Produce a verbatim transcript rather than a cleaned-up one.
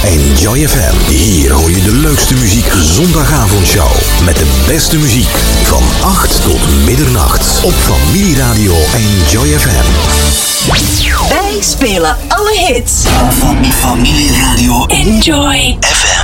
Enjoy F M. Hier hoor je de leukste muziek zondagavondshow. Met de beste muziek van acht tot middernacht. Op familieradio Enjoy F M. Wij spelen alle hits van familieradio Enjoy F M.